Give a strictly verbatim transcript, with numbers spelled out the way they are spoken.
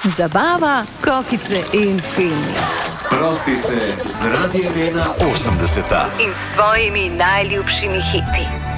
Zabava, kokice in filmi. Sprosti se z Radiem ena osemdeset in s tvojimi najljubšimi hiti.